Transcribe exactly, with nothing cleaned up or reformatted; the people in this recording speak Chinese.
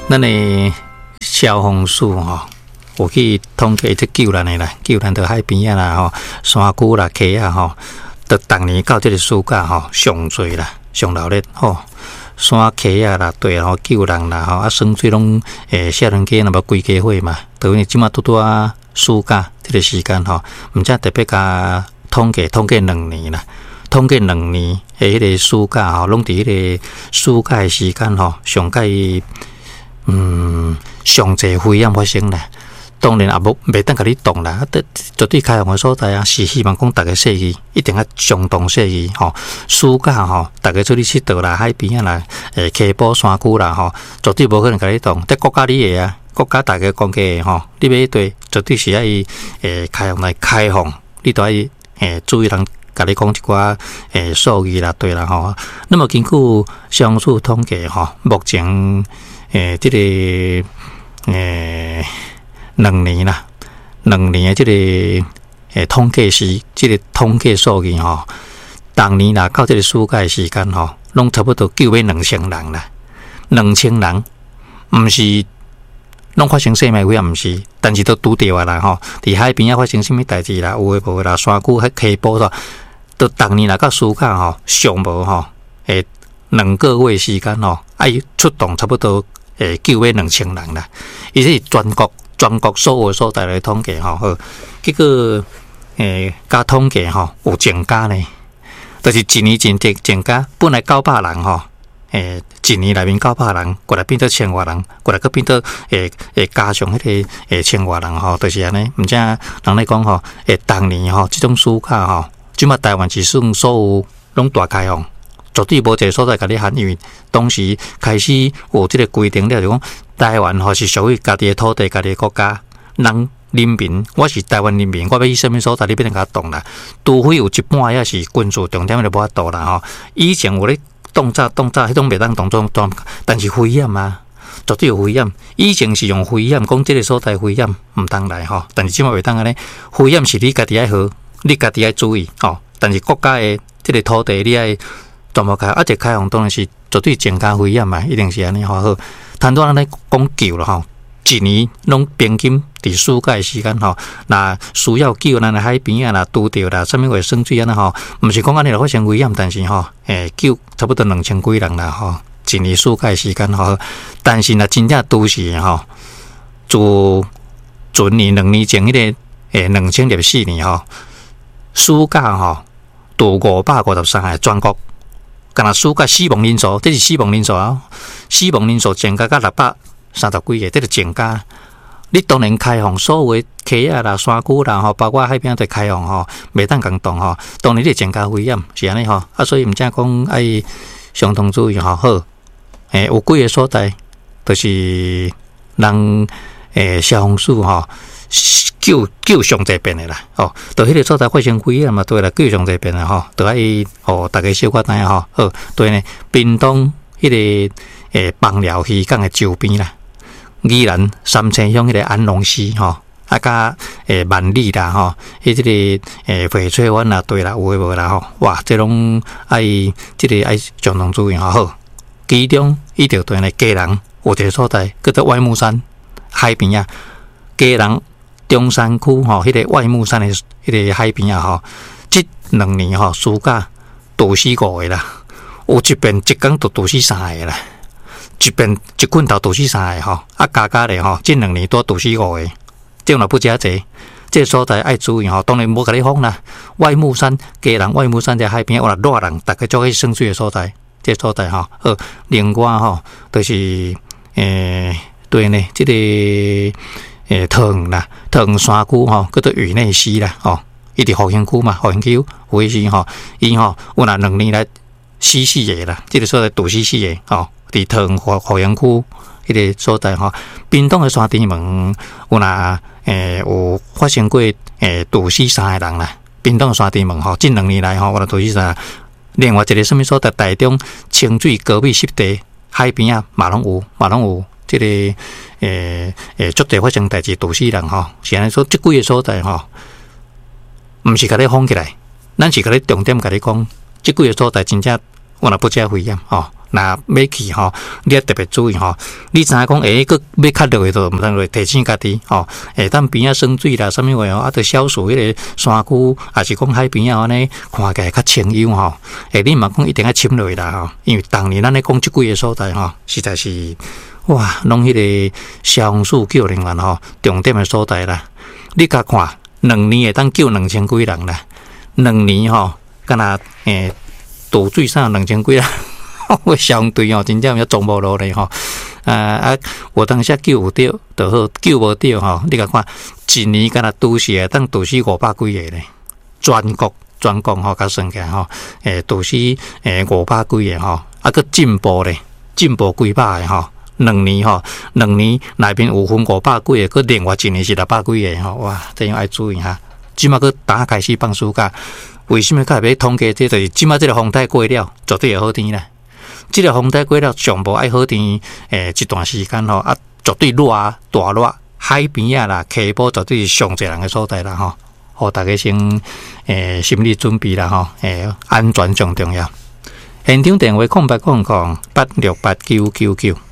咱的消防署吼，有去统计这救人的啦，救人到海边啊啦吼，山区啦、溪啊吼，都逐年到这个暑假吼上多啦，上热烈吼。山溪啊啦，对啦，救人啦吼，啊，耍水拢诶，少年家那么规家伙嘛，等于即马拄拄啊暑假这个时间吼，毋则特别甲统计统计两年啦。统计两年诶，迄个暑假吼，拢伫迄个暑假诶时间吼，上届嗯上侪危险发生啦。当然也无袂当甲你动啦，啊，绝对开放诶所在啊，是希望讲逐个细意一定要相当细意吼。暑假吼，逐个出去佚佗啦，海边啊啦，诶，溪埔山区啦吼，绝对无可能甲你动。在国家你会啊，国家大家讲价吼，你要对，绝对是爱诶开放来开放，你都爱诶注意人。甲你讲一寡诶数据啦，对啦吼。那么根据消防署统计吼，目前诶即、这个诶两年啦，两年诶即个诶统计是即个统计数据吼，当年啦到即个暑假时间吼，拢差不多救要两千人啦，两千人，毋是拢发生生命危险，毋是，但是都拄着啊啦吼。伫海边啊发生什么代志啦，有诶无啦，山区迄溪埔啦。都逐年来到暑假吼，上无吼，诶，两个月时间吼，爱出动差不多诶九万两千人啦。伊是全国全国所有所在来统计吼，好，结果诶加统计吼有增加呢，就是一年前增增加，本来九百人吼，诶，一年内面九百人，过来变做千外人，过来个变做诶诶加上迄个诶千外人吼，就是安尼。毋则人咧讲吼，诶，当年吼即种暑假吼。即马台湾是算所有拢大开放，绝对无一个所在甲你限，因为当时开始有即个规定了，就讲台湾吼是属于家己的土地、家己的国家，人人民，我是台湾人民，我要去什么所在，你不能甲我动啦。除非有一半也是军事重点，就无法度啦吼。以前有咧动作动作，迄种袂当动作动，但是危险啊，绝对有危险。以前是用危险，讲即个所在危险毋当来吼，但是即马袂当安尼，危险是你家己爱好。你家己爱注意吼，但是国家的这个土地你爱全部开，啊，这开放当然是绝对增加危险嘛，一定是安尼好好。谈多人咧讲救了吼，一年拢平均伫暑假的时间吼，那需要救咱的海边啊啦、拄着啦，什么会生水安尼吼，毋是讲安尼就发生危险，但是吼，诶，救差不多两千几人啦吼，一年暑假的时间吼，但是若真正都市吼，自前年两年前迄个诶两千零四年吼。暑假吼，有五百五十三个全国，干那暑假死亡人数，这是死亡人数啊！死亡人数增加到六百三十几个，这是增加。你当然开放所有的溪啊啦、山区啦吼，包括海边都开放吼，袂当共动吼。当然你增加危险是安尼吼，啊，所以毋则讲爱相当注意吼。好，诶，有几个所在，就是人诶消防署吼。救救上这边的啦，哦，到迄个所在发生危险嘛，对啦，救上这边的吼，都爱哦，大家小可知影吼，好，对呢，屏东迄个诶枋寮渔港的周边啦，宜兰三清乡迄个安龙溪吼，啊甲诶万里啦吼，迄个诶翡翠湾啦，对啦，有诶无啦吼，哇，这种爱这个爱相当注意吼，好，其中伊条对呢，家人有一个所在叫做外木山海边啊，家人。中山区吼，迄个外木山的迄个海边啊吼，即两年吼暑假毒死五个啦，有一边一工都毒死三个啦，一边一棍头毒死三个吼，啊加加咧吼，即两年都毒死五个，这样若不加济，这所在爱注意吼，当然无甲你讲啦，外木山家人外木山在海边，有啦热人，大家做去生水的所在，这所在吼，好，另外吼，就是诶，对呢，即、这个。诶，桃园啦，桃园山区吼，叫做屿内溪啦，吼，伊伫福兴区嘛，福兴区有诶时吼，伊吼有若两年来死四个啦，即、这个所在毒死四个，吼，伫桃园福福兴区迄个所在吼，屏东诶山地门有若诶有发生过诶毒死三个人啦，屏东诶山地门吼，近两年来吼，有若毒死三个，另外一个什么所在，台中清水高美湿地海边啊，嘛拢有，嘛拢有。这个诶诶，足侪发生代志，毒死人吼。是安尼说，即几个所在吼，毋是甲你封起来，咱是甲你重点甲你讲，即几个所在真正我若不加危险吼。 那要去吼，你要特别注意吼。你知影讲，诶，佮要较落去都毋通落提醒家己吼。诶，当边仔生水啦，啥物话吼，啊，着消暑迄个山区，也是讲海边啊，安尼看起来较清幽吼。诶，你嘛讲一定要深落去啦吼，因为当年咱咧讲即几个所在吼，实在是哇，拢迄个消防署救人员吼，重点的所在啦。你甲看，两年会当救两千几人啦，两年吼，敢若诶，倒水上两千几人。我相对哦，真正要撞无落咧吼，啊啊！我当下救有着就好，救无着吼，你甲看，一年敢若都市会当都市五百几个咧，全国全国吼，甲算起来吼，诶，都市诶五百几个吼，啊个进步咧，进步几百个吼，两年吼，两年内面有分五百几个，佮另外一年是六百几个吼，哇，这样爱注意哈。即马佮打开始放暑假，为什么佮要统计？这就是即马这个风台过了，绝对会好天啦。这个风台过了，上无爱好天，诶，一段时间吼，啊，绝对热大热，海边啊啦，溪埔绝对是上侪人的所在啦吼，互大家先诶心理准备啦吼，诶，安全上重要。现场电话空八空空八六八九九九。